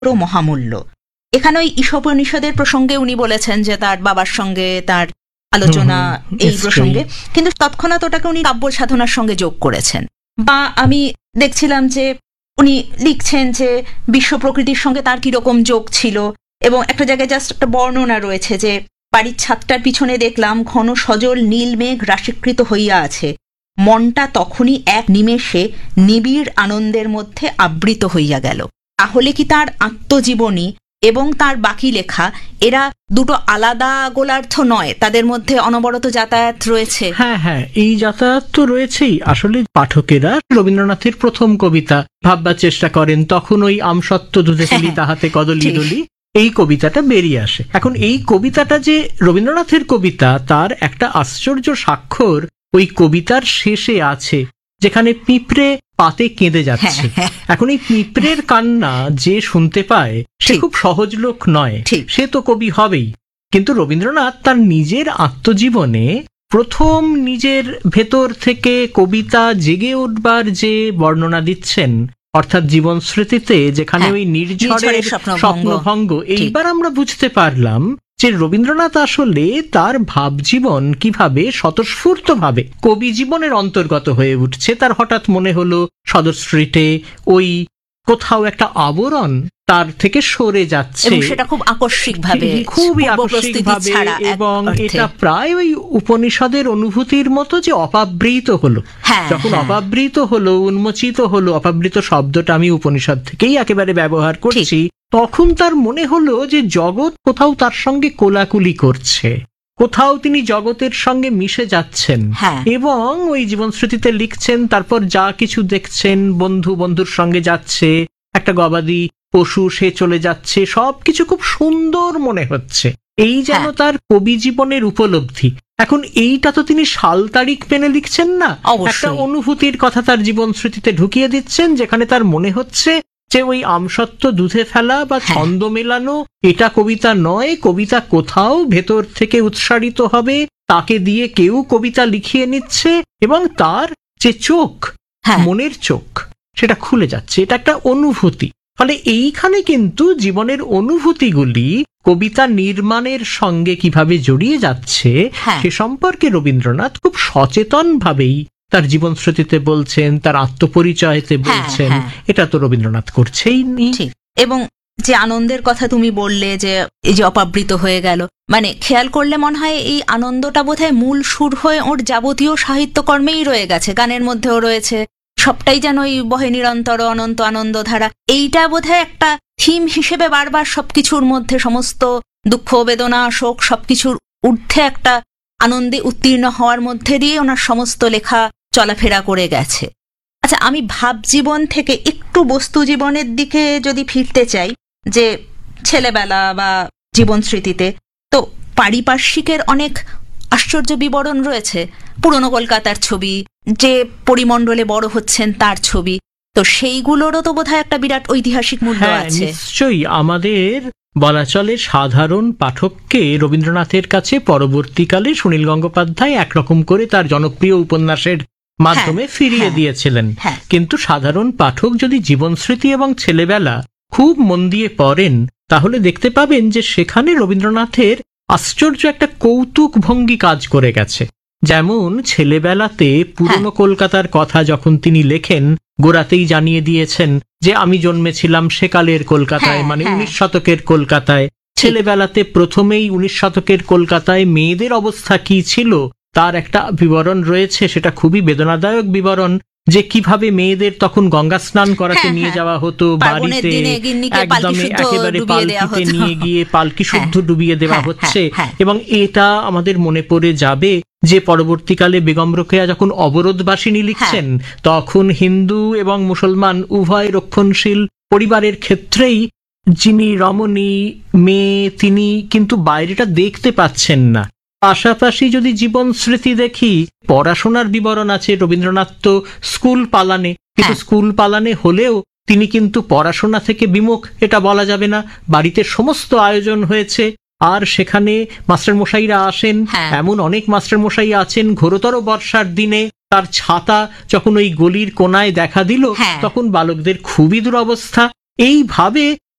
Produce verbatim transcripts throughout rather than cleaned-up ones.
মহামূল্য। এখানে ওই ঈশোপনিষদের প্রসঙ্গে উনি বলেছেন যে তার বাবার সঙ্গে তার আলোচনা এই প্রসঙ্গে, কিন্তু তৎক্ষণাৎ ওটাকে উনি কাব্য সাধনার সঙ্গে যোগ করেছেন। বা আমি দেখছিলাম যে উনি লিখছেন যে বিশ্ব প্রকৃতির সঙ্গে তার কিরকম যোগ ছিল, এবং একটা জায়গায় জাস্ট একটা বর্ণনা রয়েছে যে বাড়ির ছাদটার পিছনে দেখলাম ঘন সজল নীল মেঘ রাশিকৃত হইয়া আছে, মনটা তখনই এক নিমেষে নিবিড় আনন্দের মধ্যে আবৃত হইয়া গেল। তাহলে কি তার আত্মজীবনী এবং তার বাকি লেখা এরা দুটো আলাদা গোলার্ধ নয়, তাদের মধ্যে অনবরত যাতায়াত রয়েছে? হ্যাঁ হ্যাঁ, এই যাতায়াত তো রয়েছেই। আসলে পাঠকেরা রবীন্দ্রনাথের প্রথম কবিতা ভাববার চেষ্টা করেন, তখন ওই আমসত্ত্ব দুধে ফেলি তাহাতে কদলি দলি এই কবিতাটা বেরিয়ে আসে। এখন এই কবিতাটা যে রবীন্দ্রনাথের কবিতা তার একটা আশ্চর্য স্বাক্ষর ওই কবিতার শেষে আছে, যেখানে পিঁপড়ে পাতে কেঁদে যাচ্ছে। এখন এই পিঁপড়ের কান্না যে শুনতে পায় সে খুব সহজ লোক নয়, সে তো কবি হবেই। কিন্তু রবীন্দ্রনাথ তার নিজের আত্মজীবনে প্রথম নিজের ভেতর থেকে কবিতা জেগে উঠবার যে বর্ণনা দিচ্ছেন, অর্থাৎ জীবন স্মৃতিতে যেখানে ওই নির্ঝরের স্বপ্নভঙ্গ, এইবার আমরা বুঝতে পারলাম যে রবীন্দ্রনাথ আসলে তার ভাবজীবন কিভাবে স্বতঃস্ফূর্ত ভাবে কবি জীবনের অন্তর্গত হয়ে উঠছে। তার হঠাৎ মনে হলো সদর স্ট্রিটে ওই কোথাও একটা আবরণ তার থেকে সরে যাচ্ছে, সেটা খুব আকস্মিক ভাবে, খুবই আকস্মিক ভাবে, এবং এটা প্রায় ওই উপনিষদের অনুভূতির মতো যে অপাবৃত হলো। যখন অপাবৃত হলো, উন্মোচিত হলো, অপাবৃত শব্দটা আমি উপনিষদ থেকেই একেবারে ব্যবহার করছি, তখন তার মনে হলো যে জগৎ কোথাও তার সঙ্গে কোলাকুলি করছে, কোথাও তিনি জগতের সঙ্গে মিশে যাচ্ছেন। এবং ওই জীবন স্মৃতিতে লিখছেন, তারপর যা কিছু দেখছেন, বন্ধু বন্ধুর সঙ্গে যাচ্ছে, একটা গবাদি পশু সে চলে যাচ্ছে, সবকিছু খুব সুন্দর মনে হচ্ছে। এই যেন তার কবি জীবনের উপলব্ধি। এখন এইটা তো তিনি সাল তারিখ মেনে লিখছেন না, একটা অনুভূতির কথা তার জীবন স্মৃতিতে ঢুকিয়ে দিচ্ছেন, যেখানে তার মনে হচ্ছে যে ওই আমসত্ত্ব দুধে ফেলা বা ছন্দ মেলানো এটা কবিতা নয়, কবিতা কোথাও ভেতর থেকে উৎসারিত হবে, তাকে দিয়ে কেউ কবিতা লিখিয়ে নিচ্ছে, এবং তার যে চোখ, মনের চোখ, সেটা খুলে যাচ্ছে। এটা একটা অনুভূতি। ফলে এইখানে কিন্তু জীবনের অনুভূতিগুলি কবিতা নির্মাণের সঙ্গে কিভাবে জড়িয়ে যাচ্ছে সে সম্পর্কে রবীন্দ্রনাথ খুব সচেতন ভাবেই তার জীবন স্মৃতিতে বলছেন, তার আত্মপরিচয়তে বলছেন। এটা তো রবীন্দ্রনাথ করছেই নি। এবং যে আনন্দের কথা তুমি বললে যে এই যে অপাবৃত হয়ে গেল, মানে খেয়াল করলে মনে হয় এই আনন্দটা বোধহয় মূল সুর হয়ে ওর যাবতীয় সাহিত্যকর্মেই রয়ে গেছে, গানের মধ্যেও রয়েছে, সবটাই যেন ওই বহে নিরন্তর অনন্ত আনন্দ ধারা। এইটা বোধহয় একটা থিম হিসেবে বারবার সবকিছুর মধ্যে, সমস্ত দুঃখ বেদনা শোক সবকিছুর ঊর্ধ্বে একটা আনন্দে উত্তীর্ণ হওয়ার মধ্যে দিয়ে ওনার সমস্ত লেখা চলাফেরা করে গেছে। আচ্ছা, আমি ভাবজীবন থেকে একটু বস্তু জীবনের দিকে যদি ফিরতে চাই, যে ছেলেবেলা বা জীবন স্মৃতিতে তো পারিপার্শ্বিকের অনেক আশ্চর্য বিবরণ রয়েছে। পুরনো কলকাতার ছবি, যে পরিমণ্ডলে বড় হচ্ছেন তার ছবি, তো সেইগুলোরও তো বোধহয় একটা বিরাট ঐতিহাসিক মূল্য আছে। নিশ্চয়ই। আমাদের বলা চলে সাধারণ পাঠককে রবীন্দ্রনাথের কাছে পরবর্তীকালে সুনীল গঙ্গোপাধ্যায় একরকম করে তার জনপ্রিয় উপন্যাসের মাধ্যমে ফিরিয়ে দিয়েছিলেন। কিন্তু সাধারণ পাঠক যদি জীবন স্মৃতি এবং ছেলেবেলা খুব মন দিয়ে পড়েন, তাহলে দেখতে পাবেন যে সেখানে রবীন্দ্রনাথের আশ্চর্য একটা কৌতুক ভঙ্গি কাজ করে গেছে। যেমন ছেলেবেলাতে পুরনো কলকাতার কথা যখন তিনি লেখেন, গোড়াতেই জানিয়ে দিয়েছেন যে আমি জন্মেছিলাম সেকালের কলকাতায়, মানে উনিশ শতকের কলকাতায়। ছেলেবেলাতে প্রথমেই উনিশ শতকের কলকাতায় মেয়েদের অবস্থা কি ছিল তার একটা বিবরণ রয়েছে, সেটা খুবই বেদনাদায়ক বিবরণ, যে কিভাবে মেয়েদের তখন গঙ্গা স্নান করাতে নিয়ে যাওয়া হতো বাড়িতে, একদমই একেবারে পালকিতে নিয়ে গিয়ে পালকি শুদ্ধ ডুবিয়ে দেওয়া হচ্ছে। এবং এটা আমাদের মনে পড়ে যাবে যে পরবর্তীকালে বেগম রোকেয়া যখন অবরোধবাসিনী লিখছেন, তখন হিন্দু এবং মুসলমান উভয় রক্ষণশীল পরিবারের ক্ষেত্রেই যিনি রমণী মেয়ে, তিনি কিন্তু বাইরেটা দেখতে পাচ্ছেন না। পাশাপাশি যদি জীবন স্মৃতি দেখি, পড়াশোনার বিবরণ আছে। রবীন্দ্রনাথ তো স্কুল পালানে, কিন্তু স্কুল পালানে হলেও তিনি কিন্তু পড়াশোনা থেকে বিমুখ এটা বলা যাবে না। বাড়িতে সমস্ত আয়োজন হয়েছে, আর সেখানে মাস্টারমশাইরা আসেন, এমন অনেক মাস্টারমশাই আছেন। ঘোরতর বর্ষার দিনে তার ছাতা যখন ওই গলির কোনায় দেখা দিল, তখন বালকদের খুবই দুরবস্থা। এইভাবে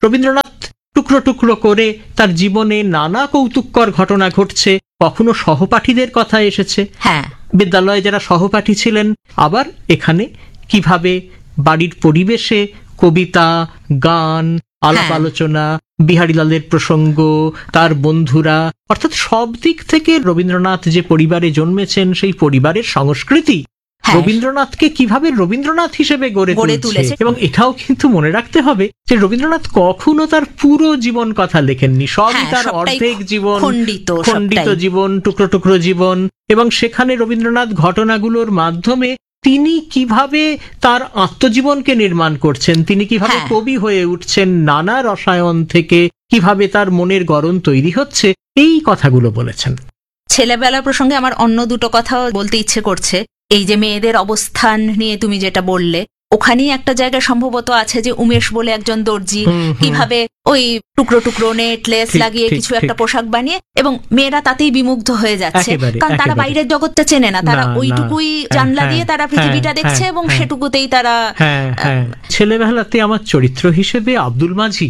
রবীন্দ্রনাথ টুকরো টুকরো করে তার জীবনে নানা কৌতুককর ঘটনা ঘটছে, কখনো সহপাঠীদের কথা এসেছে, হ্যাঁ, বিদ্যালয়ে যারা সহপাঠী ছিলেন, আবার এখানে কিভাবে বাড়ির পরিবেশে কবিতা, গান, আলাপ আলোচনা, বিহারীলালের প্রসঙ্গ, তার বন্ধুরা, অর্থাৎ সব দিক থেকে রবীন্দ্রনাথ যে পরিবারে জন্মেছেন সেই পরিবারের সংস্কৃতি রবীন্দ্রনাথকে কিভাবে রবীন্দ্রনাথ হিসেবে গড়ে তুলেছে। এবং এটাও কিন্তু মনে রাখতে হবে যে রবীন্দ্রনাথ কখনো তার পুরো জীবন কথা লেখেননি, সবই তার অর্ধেক জীবন, খণ্ডিত জীবন, টুকরো টুকরো জীবন। এবং সেখানে রবীন্দ্রনাথ ঘটনাগুলোর মাধ্যমে তিনি কিভাবে তার আত্মজীবনকে নির্মাণ করছেন, তিনি কিভাবে কবি হয়ে উঠছেন, নানা রসায়ন থেকে কিভাবে তার মনের গড়ন তৈরি হচ্ছে, এই কথাগুলো বলেছেন। ছেলেবেলার প্রসঙ্গে আমার অন্য দুটো কথাও বলতে ইচ্ছে করছে। এই যে মেয়েদের অবস্থান নিয়ে তুমি যেটা বললে, ওখানেই একটা জায়গায় সম্ভবত আছে যে উমেশ বলে একজন দর্জি কিভাবে ওই টুকরো টুকরো নেট লেস লাগিয়ে কিছু একটা পোশাক বানিয়ে, এবং মেয়েরা তাতেই বিমুগ্ধ হয়ে যাচ্ছে, কারণ তারা বাইরের জগৎটা চেনে না, তারা ওইটুকুই জানলা দিয়ে তারা পৃথিবীটা দেখছে এবং সেটুকুতেই তারা। ছেলেবেলাতে আমার চরিত্র হিসেবে আব্দুল মাঝি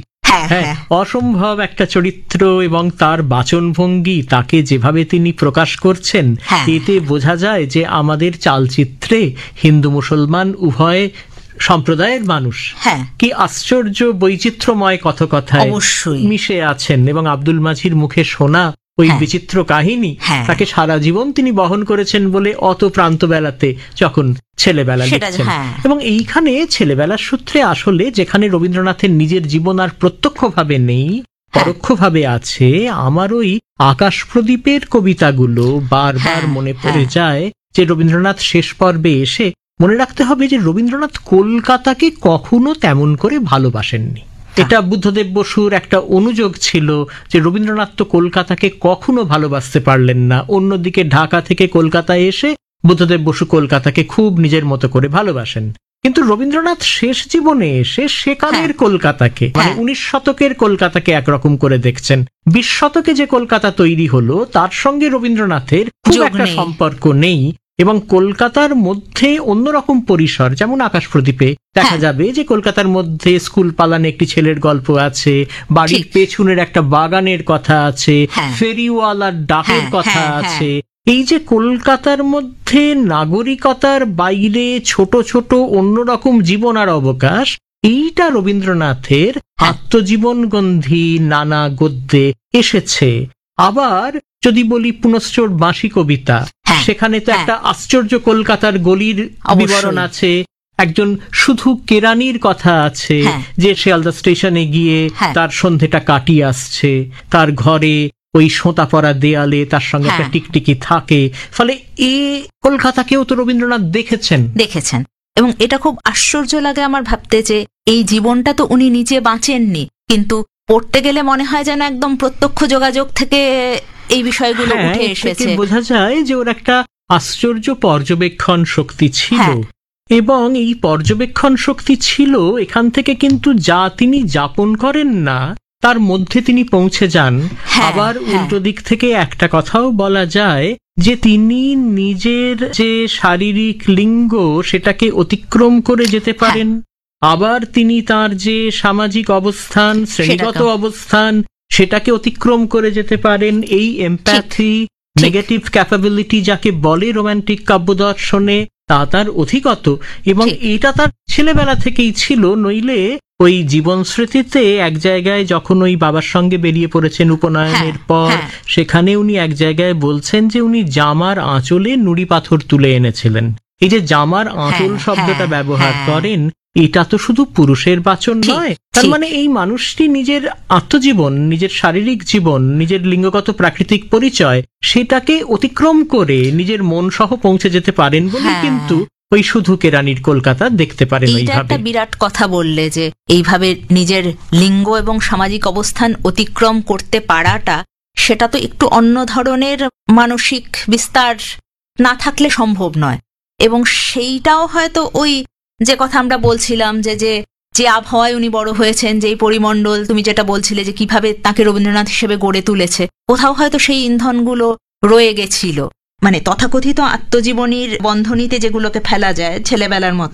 অসম্ভব একটা চরিত্র, এবং তার বাচনভঙ্গি, তাকে যেভাবে তিনি প্রকাশ করছেন, এতে বোঝা যায় যে আমাদের চালচিত্রে হিন্দু মুসলমান উভয় সম্প্রদায়ের মানুষ কি আশ্চর্য বৈচিত্র্যময় কথকথায় মিশে আছেন। এবং আব্দুল মাঝির মুখে শোনা ওই বিচিত্র কাহিনী তাকে সারা জীবন তিনি বহন করেছেন বলে অত প্রান্তবেলাতে যখন ছেলেবেলা লিখছেন। এবং এইখানে ছেলেবেলার সূত্রে আসলে যেখানে রবীন্দ্রনাথের নিজের জীবন আর প্রত্যক্ষভাবে নেই, পরোক্ষভাবে আছে, আমার ওই আকাশ প্রদীপের কবিতাগুলো বারবার মনে পড়ে যায়। যে রবীন্দ্রনাথ শেষ পর্বে এসে মনে রাখতে হবে যে রবীন্দ্রনাথ কলকাতাকে কখনো তেমন করে ভালোবাসেননি। এটা বুদ্ধদেব বসুর একটা অনুযোগ ছিল যে রবীন্দ্রনাথ তো কলকাতাকে কখনো ভালোবাসতে পারলেন না, অন্যদিকে ঢাকা থেকে কলকাতায় এসে বুদ্ধদেব বসু কলকাতাকে খুব নিজের মতো করে ভালোবাসেন। কিন্তু রবীন্দ্রনাথ শেষ জীবনে এসে সেকালের কলকাতাকে, মানে উনিশ শতকের কলকাতাকে একরকম করে দেখছেন। বিশ শতকে যে কলকাতা তৈরি হলো তার সঙ্গে রবীন্দ্রনাথের খুব একটা সম্পর্ক নেই, এবং কলকাতার মধ্যে অন্যরকম পরিসর, যেমন আকাশ প্রদীপে দেখা যাবে যে কলকাতার মধ্যে স্কুল পালানে একটি ছেলের গল্প আছে, বাড়ির পেছনের একটা বাগানের কথা আছে, ফেরিওয়ালার ডাকের কথা আছে। এই যে কলকাতার মধ্যে নাগরিকতার বাইরে ছোট ছোট অন্যরকম জীবন আর অবকাশ, এইটা রবীন্দ্রনাথের আত্মজীবনগন্ধি নানা গদ্যে এসেছে। আবার যদি বলি পুনশ্চর বাঁশি কবিতা, সেখানে তো একটা আশ্চর্য কলকাতার গলির বিবরণ আছে, একজন শুধু কেরানির কথা আছে যে শিয়ালদা স্টেশনে গিয়ে তার সন্ধেটা কাটিয়ে আসছে, তার ঘরে ওই সোঁতা পরা দেয়ালে তার সঙ্গে একটা টিকটিকি থাকে। ফলে এ কলকাতাকেও তো রবীন্দ্রনাথ দেখেছেন দেখেছেন এবং এটা খুব আশ্চর্য লাগে আমার ভাবতে যে এই জীবনটা তো উনি নিজে বাঁচেননি, কিন্তু পড়তে গেলে মনে হয় যেন একদম প্রত্যক্ষ যোগাযোগ থেকে এই বিষয়গুলো উঠে এসেছে। বোঝা যায় যে ওর একটা আশ্চর্য পর্যবেক্ষণ শক্তি ছিল, এবং এই পর্যবেক্ষণ শক্তি ছিল এখান থেকে কিন্তু যা তিনি যাপন করেন না তার মধ্যে তিনি পৌঁছে যান। আবার উল্টো দিক থেকে একটা কথাও বলা যায় যে তিনি নিজের যে শারীরিক লিঙ্গ সেটাকে অতিক্রম করে যেতে পারেন, আবার তিনি তার যে সামাজিক অবস্থান, শ্রেণীগত অবস্থান, সেটাকে অতিক্রম করে যেতে পারেন। এই এমপ্যাথি, নেগেটিভ ক্যাপাবিলিটি যাকে বলে রোমান্টিক কাব্যদর্শনে, তা তার অধিগত, এবং এটা তার ছেলেবেলা থেকেই ছিল। নইলে ওই জীবন স্মৃতিতে এক জায়গায় যখন ওই বাবার সঙ্গে বেরিয়ে পড়েছেন উপনয়নের পর, সেখানে উনি এক জায়গায় বলছেন যে উনি জামার আঁচলে নুড়ি পাথর তুলে এনেছিলেন। এই যে জামার আঁচল শব্দটা ব্যবহার করেন, এটা তো শুধু পুরুষের বাচন নয়, তার মানে এই মানুষটি নিজের আত্মজীবন, নিজের শারীরিক জীবন, নিজের লিঙ্গগত প্রাকৃতিক পরিচয়, সেটাকে অতিক্রম করে নিজের মন সহ পৌঁছে যেতে পারেন বলে কিন্তু ওই শুধু কেরানির কলকাতা দেখতে পারেন। এইটা একটা বিরাট কথা বললে যে এইভাবে নিজের লিঙ্গ এবং সামাজিক অবস্থান অতিক্রম করতে পারাটা, সেটা তো একটু অন্য ধরনের মানসিক বিস্তার না থাকলে সম্ভব নয়। এবং সেইটাও হয়তো ওই যে কথা আমরা বলছিলাম যে যে যে আবহাওয়ায় উনি বড় হয়েছেন, যে পরিমণ্ডল তুমি যেটা বলছিলে যে কিভাবে তাকে রবীন্দ্রনাথ হিসেবে গড়ে তুলেছে, কোথাও হয়তো সেই ইন্ধনগুলো রয়ে গেছিল। মানে তথাকথিত আত্মজীবনীর বন্ধনীতে যেগুলোকে ফেলা যায় ছেলেবেলার মতো,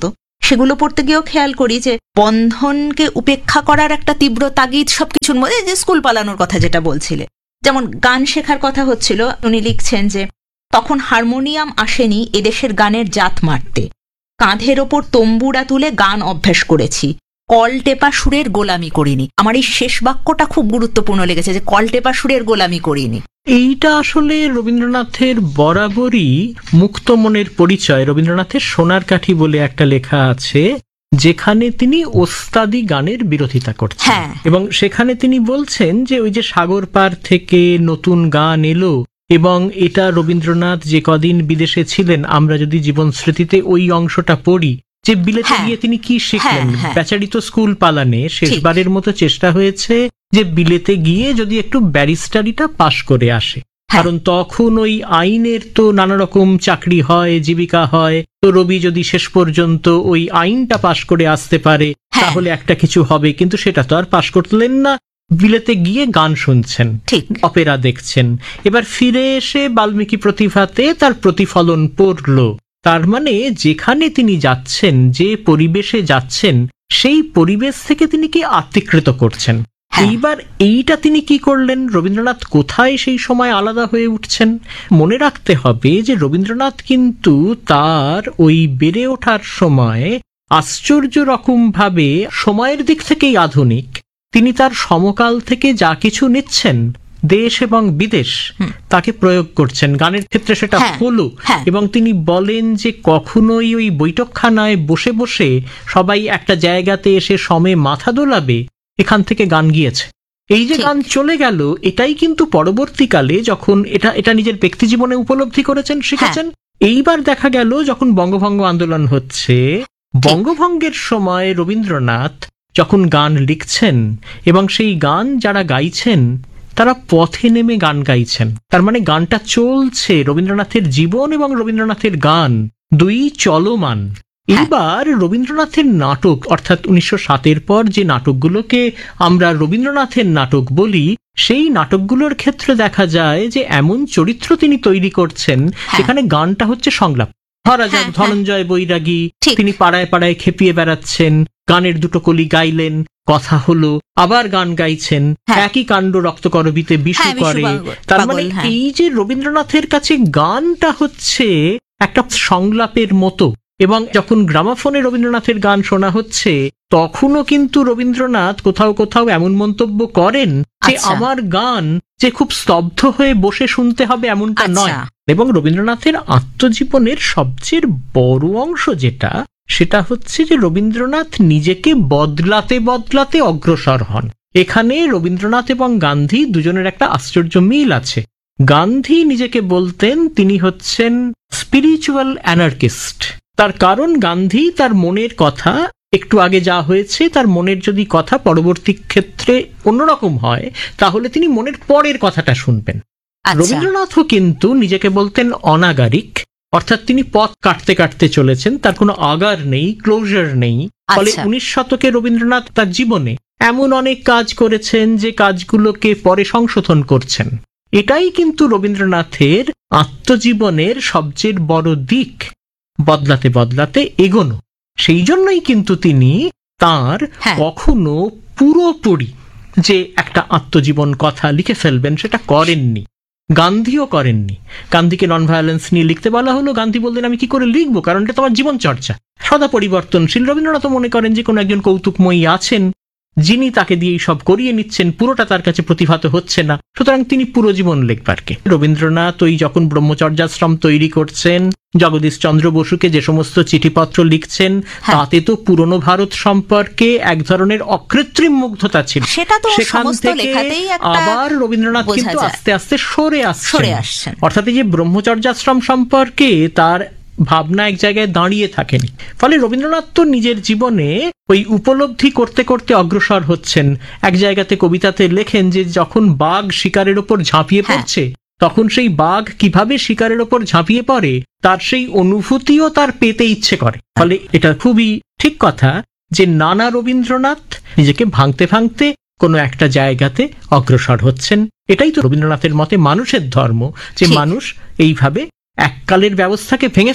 সেগুলো পড়তে গিয়েও খেয়াল করি যে বন্ধনকে উপেক্ষা করার একটা তীব্র তাগিদ সবকিছুর মধ্যে, যে স্কুল পালানোর কথা যেটা বলছিলে, যেমন গান শেখার কথা হচ্ছিল, উনি লিখছেন যে তখন হারমোনিয়াম আসেনি এদেশের গানের জাত মারতে, কাঁধের ওপর তম্বুরা তুলে গান অভ্যাস করেছি, কল টেপা সুরের গোলামি করিনি। আমার এই শেষ বাক্যটা খুব গুরুত্বপূর্ণ লেগেছে, যে কল টেপা সুরের গোলামি করিনি। এইটা আসলে রবীন্দ্রনাথের বরাবরই মুক্ত মনের পরিচয়। রবীন্দ্রনাথের সোনার কাঠি বলে একটা লেখা আছে, যেখানে তিনি ওস্তাদি গানের বিরোধিতা করছেন, হ্যাঁ। এবং সেখানে তিনি বলছেন যে ওই যে সাগর পার থেকে নতুন গান এলো, এবং এটা রবীন্দ্রনাথ যে কদিন বিদেশে ছিলেন, আমরা যদি জীবন স্মৃতিতে ওই অংশটা পড়ি, যে বিলেতে হ্যাঁ। গিয়ে তিনি কি শিখলেন, হ্যাঁ, হ্যাঁ। বেচারি তো স্কুল পালানে শেষবারের মতো চেষ্টা হয়েছে যে বিলেতে গিয়ে যদি একটু ব্যারিস্টারিটা পাশ করে আসে, কারণ তখন ওই আইনের তো নানা রকম চাকরি হয়, জীবিকা হয়, তো রবি যদি শেষ পর্যন্ত ওই আইনটা পাশ করে আসতে পারে তাহলে একটা কিছু হবে, কিন্তু সেটা তো আর পাশ করলেন না, বিলেতে গিয়ে গান শুনছেন, ঠিক, অপেরা দেখছেন। এবার ফিরে এসে বাল্মীকি প্রতিভাতে তার প্রতিফলন পড়ল। তার মানে যেখানে তিনি যাচ্ছেন, যে পরিবেশে যাচ্ছেন, সেই পরিবেশ থেকে তিনি কি আত্মীকৃত করছেন। এইবার এইটা তিনি কি করলেন, রবীন্দ্রনাথ কোথায় সেই সময় আলাদা হয়ে উঠছেন? মনে রাখতে হবে যে রবীন্দ্রনাথ কিন্তু তার ওই বেড়ে ওঠার সময় আশ্চর্য রকম ভাবে সময়ের দিক থেকেই আধুনিক। তিনি তার সমকাল থেকে যা কিছু নিচ্ছেন, দেশ এবং বিদেশ, তাকে প্রয়োগ করছেন গানের ক্ষেত্রে, সেটা হলো। এবং তিনি বলেন যে কখনোই ওই বৈঠকখানায় বসে বসে সবাই একটা জায়গাতে এসে সমে মাথা দোলাবে, এখান থেকে গান গিয়েছে। এই যে গান চলে গেল, এটাই কিন্তু পরবর্তীকালে যখন এটা এটা নিজের ব্যক্তি জীবনে উপলব্ধি করেছেন, শিখেছেন। এইবার দেখা গেল যখন বঙ্গভঙ্গ আন্দোলন হচ্ছে, বঙ্গভঙ্গের সময় রবীন্দ্রনাথ যখন গান লিখছেন এবং সেই গান যারা গাইছেন তারা পথে নেমে গান গাইছেন, তার মানে গানটা চলছে, রবীন্দ্রনাথের জীবন এবং রবীন্দ্রনাথের গান দুই চলমান। এবার রবীন্দ্রনাথের নাটক, অর্থাৎ উনিশশো সাতের পর যে নাটকগুলোকে আমরা রবীন্দ্রনাথের নাটক বলি, সেই নাটকগুলোর ক্ষেত্রে দেখা যায় যে এমন চরিত্র তিনি তৈরি করছেন যেখানে গানটা হচ্ছে সংলাপ। ধরা যাক ধনঞ্জয় বৈরাগী, তিনি পাড়ায় পাড়ায় খেপিয়ে বেড়াচ্ছেন, গানের দুটো কলি গাইলেন, কথা হলো, আবার গান গাইছেন, একই কাণ্ড রক্তকরবীতে বিশু করে। তার মানে এই যে রবীন্দ্রনাথের কাছে গানটা হচ্ছে একটা সংলাপের মতো। এবং যখন গ্রামাফোনে রবীন্দ্রনাথের গান শোনা হচ্ছে, তখনও কিন্তু রবীন্দ্রনাথ কোথাও কোথাও এমন মন্তব্য করেন যে আমার গান যে খুব স্তব্ধ হয়ে বসে শুনতে হবে এমনটা নয়। এবং রবীন্দ্রনাথের আত্মজীবনের সবচেয়ে বড় অংশ যেটা, সেটা হচ্ছে যে রবীন্দ্রনাথ নিজেকে বদলাতে বদলাতে অগ্রসর হন। এখানে রবীন্দ্রনাথ এবং গান্ধী দুজনের একটা আশ্চর্য মিল আছে। গান্ধী নিজেকে বলতেন তিনি হচ্ছেন স্পিরিচুয়াল অ্যানার্কিস্ট। তার কারণ গান্ধী তার মনের কথা, একটু আগে যা হয়েছে তার মনের যদি কথা পরবর্তী ক্ষেত্রে অন্যরকম হয়, তাহলে তিনি মনের পরের কথাটা শুনবেন। রবীন্দ্রনাথও কিন্তু নিজেকে বলতেন অনাগারিক, অর্থাৎ তিনি পথ কাটতে কাটতে চলেছেন, তার কোনো আগার নেই, ক্লোজার নেই। ফলে উনিশ শতকে রবীন্দ্রনাথ তার জীবনে এমন অনেক কাজ করেছেন যে কাজগুলোকে পরে সংশোধন করছেন। এটাই কিন্তু রবীন্দ্রনাথের আত্মজীবনের সবচেয়ে বড় দিক, বদলাতে বদলাতে এগোনো। সেই জন্যই কিন্তু তিনি তার কখনো পুরোপুরি যে একটা আত্মজীবন কথা লিখে ফেলবেন সেটা করেননি। গান্ধীও করেননি। গান্ধীকে নন ভায়োলেন্স নিয়ে লিখতে বলা হলো, গান্ধী বললেন আমি কি করে লিখবো, কারণ এটা তোমার জীবন চর্চা, সদা পরিবর্তনশীল। রবীন্দ্রনাথ মনে করেন যে কোনো একজন কৌতুকময়ী আছেন যিনি তাকে দিয়ে সব করিয়ে নিচ্ছেন, পুরোটা তার কাছে প্রতিভাত হচ্ছে না, সুতরাং তিনি পুরো জীবন লিখবার কে। রবীন্দ্রনাথ ওই যখন ব্রহ্মচর্যাশ্রম তৈরি করছেন, জগদীশ চন্দ্র বসুকে যে সমস্ত চিঠিপত্র লিখছেন, তাতে তো পুরনো ভারত সম্পর্কে এক ধরনের অকৃত্রিম মুগ্ধতা ছিল। সেখান থেকে আবার রবীন্দ্রনাথ কিন্তু আস্তে আস্তে সরে আসছেন, অর্থাৎ এই যে ব্রহ্মচর্যাশ্রম সম্পর্কে তার ভাবনা এক জায়গায় দাঁড়িয়ে থাকেনি। ফলে রবীন্দ্রনাথ তো নিজের জীবনে ওই উপলব্ধি করতে করতে অগ্রসর হচ্ছেন। এক জায়গাতে কবিতাতে লেখেন যে যখন বাঘ শিকারের ওপর ঝাঁপিয়ে পড়ছে, তখন সেই বাঘ কিভাবে শিকারের ওপর ঝাঁপিয়ে পড়ে তার সেই অনুভূতিও তার পেতে ইচ্ছে করে। ফলে এটা খুবই ঠিক কথা যে নানা রবীন্দ্রনাথ নিজেকে ভাঙতে ভাঙতে কোনো একটা জায়গাতে অগ্রসর হচ্ছেন। এটাই তো রবীন্দ্রনাথের মতে মানুষের ধর্ম, যে মানুষ এইভাবে এককালের ব্যবস্থাকে ভেঙে ফেলে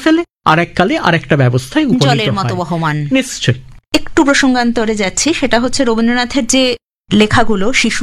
আরেককালে আরেকটা ব্যবস্থায় উপনীত জলের মতো হয়। বহমান। নিশ্চয়ই। একটু প্রসঙ্গান্তরে যাচ্ছি, সেটা হচ্ছে রবীন্দ্রনাথের যে লেখাগুলো শিশু